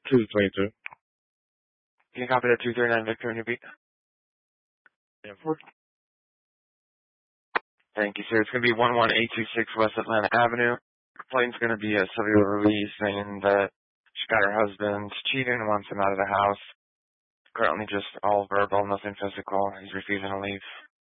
222. Can you copy that 239 Victor in your beat? Yeah, Thank you, sir. It's going to be 11826 West Atlanta Avenue. Complaint's going to be Sylvia Ruiz saying that she got her husband cheating and wants him out of the house. Currently just all verbal, nothing physical. He's refusing to leave.